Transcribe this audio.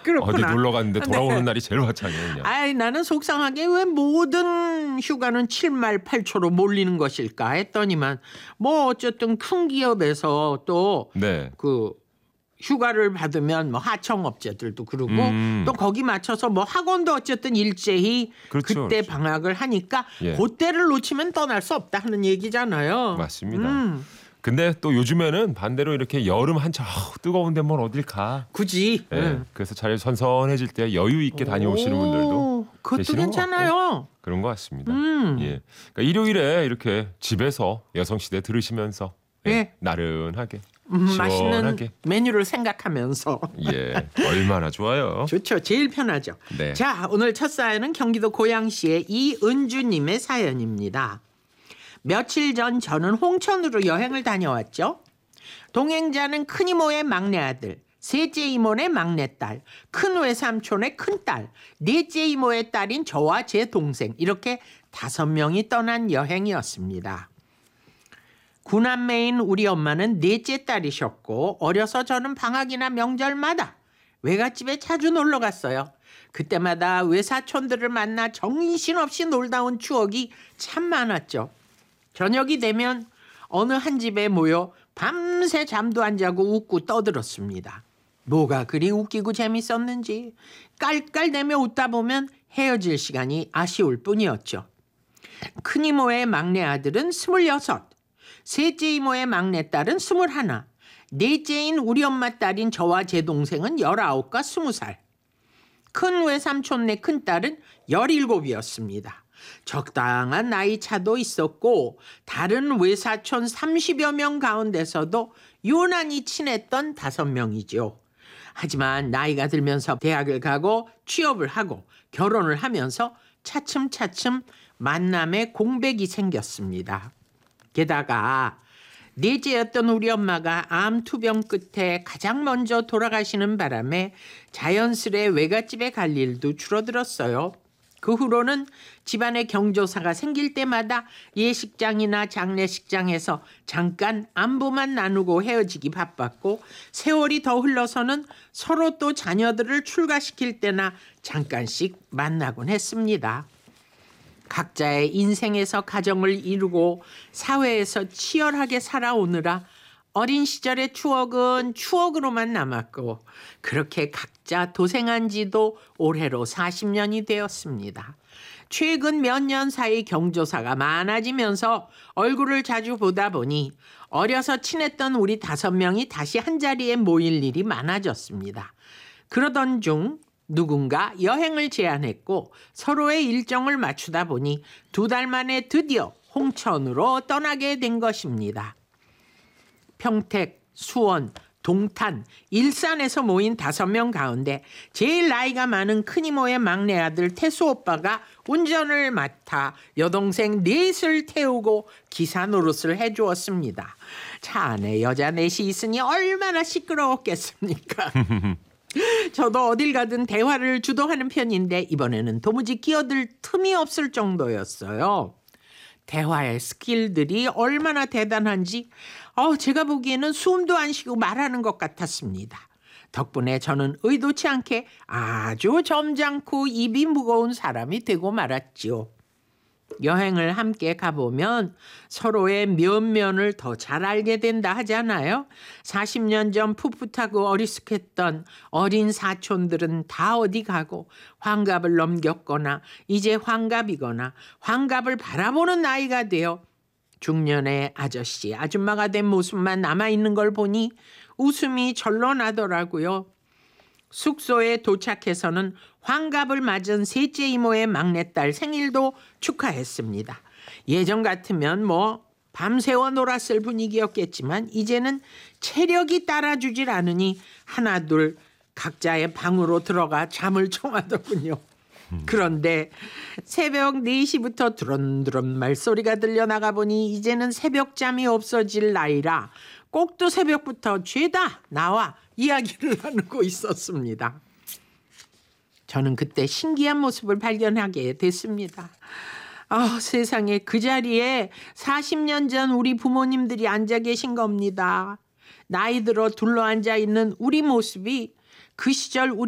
어디 그렇구나. 놀러 갔는데 돌아오는 네. 날이 제일 화창해 그냥. 아이, 나는 속상하게 왜 모든 휴가는 7말 8초로 몰리는 것일까 했더니만 뭐 어쨌든 큰 기업에서 또 네. 그 휴가를 받으면 뭐 하청업체들도 그러고 또 거기 맞춰서 뭐 학원도 어쨌든 일제히 그렇죠, 그때 그렇죠. 방학을 하니까 예. 그때를 놓치면 떠날 수 없다 하는 얘기잖아요. 맞습니다. 근데 또 요즘에는 반대로 이렇게 여름 한참 뜨거운데 뭘 어딜 가. 굳이. 예. 그래서 잘 선선해질 때 여유 있게 다녀오시는 분들도 그것도 계시는 것 같고 괜찮아요. 그런 것 같습니다. 예. 그러니까 일요일에 이렇게 집에서 여성시대 들으시면서 예. 나른하게 맛있는 시원하게 메뉴를 생각하면서. 예, 얼마나 좋아요. 좋죠. 제일 편하죠. 네. 자, 오늘 첫 사연은 경기도 고양시의 이은주님의 사연입니다. 며칠 전 저는 홍천으로 여행을 다녀왔죠. 동행자는 큰이모의 막내 아들, 셋째 이모의 막내딸, 큰 외삼촌의 큰딸, 넷째 이모의 딸인 저와 제 동생 이렇게 5명이 떠난 여행이었습니다. 구남매인 우리 엄마는 넷째 딸이셨고 어려서 저는 방학이나 명절마다 외갓집에 자주 놀러 갔어요. 그때마다 외사촌들을 만나 정신없이 놀다 온 추억이 참 많았죠. 저녁이 되면 어느 한 집에 모여 밤새 잠도 안 자고 웃고 떠들었습니다. 뭐가 그리 웃기고 재밌었는지 깔깔대며 웃다 보면 헤어질 시간이 아쉬울 뿐이었죠. 큰이모의 막내 아들은 26, 셋째 이모의 막내딸은 21, 넷째인 우리 엄마 딸인 저와 제 동생은 19과 20살, 큰 외삼촌네 큰딸은 17이었습니다. 적당한 나이 차도 있었고 다른 외사촌 30여 명 가운데서도 유난히 친했던 5명이죠. 하지만 나이가 들면서 대학을 가고 취업을 하고 결혼을 하면서 차츰차츰 만남의 공백이 생겼습니다. 게다가 넷째였던 우리 엄마가 암 투병 끝에 가장 먼저 돌아가시는 바람에 자연스레 외갓집에 갈 일도 줄어들었어요. 그 후로는 집안에 경조사가 생길 때마다 예식장이나 장례식장에서 잠깐 안부만 나누고 헤어지기 바빴고 세월이 더 흘러서는 서로 또 자녀들을 출가시킬 때나 잠깐씩 만나곤 했습니다. 각자의 인생에서 가정을 이루고 사회에서 치열하게 살아오느라 어린 시절의 추억은 추억으로만 남았고 그렇게 각자 도생한 지도 올해로 40년이 되었습니다. 최근 몇 년 사이 경조사가 많아지면서 얼굴을 자주 보다 보니 어려서 친했던 우리 5명이 다시 한자리에 모일 일이 많아졌습니다. 그러던 중 누군가 여행을 제안했고 서로의 일정을 맞추다 보니 2달 만에 드디어 홍천으로 떠나게 된 것입니다. 평택, 수원, 동탄, 일산에서 모인 5명 가운데 제일 나이가 많은 큰이모의 막내 아들 태수 오빠가 운전을 맡아 여동생 넷을 태우고 기사 노릇을 해주었습니다. 차 안에 여자 넷이 있으니 얼마나 시끄러웠겠습니까? 저도 어딜 가든 대화를 주도하는 편인데 이번에는 도무지 끼어들 틈이 없을 정도였어요. 대화의 스킬들이 얼마나 대단한지 제가 보기에는 숨도 안 쉬고 말하는 것 같았습니다. 덕분에 저는 의도치 않게 아주 점잖고 입이 무거운 사람이 되고 말았지요. 여행을 함께 가보면 서로의 면면을 더 잘 알게 된다 하잖아요. 40년 전 풋풋하고 어리숙했던 어린 사촌들은 다 어디 가고 환갑을 넘겼거나 이제 환갑이거나 환갑을 바라보는 나이가 되어 중년의 아저씨, 아줌마가 된 모습만 남아있는 걸 보니 웃음이 절로 나더라고요. 숙소에 도착해서는 환갑을 맞은 셋째 이모의 막내딸 생일도 축하했습니다. 예전 같으면 밤새워 놀았을 분위기였겠지만 이제는 체력이 따라주질 않으니 하나둘 각자의 방으로 들어가 잠을 청하더군요. 그런데 새벽 4시부터 드런드런 말소리가 들려나가 보니 이제는 새벽잠이 없어질 나이라 꼭두 새벽부터 죄다 나와 이야기를 나누고 있었습니다. 저는 그때 신기한 모습을 발견하게 됐습니다. 세상에 그 자리에 40년 전 우리 부모님들이 앉아 계신 겁니다. 나이 들어 둘러앉아 있는 우리 모습이 그 시절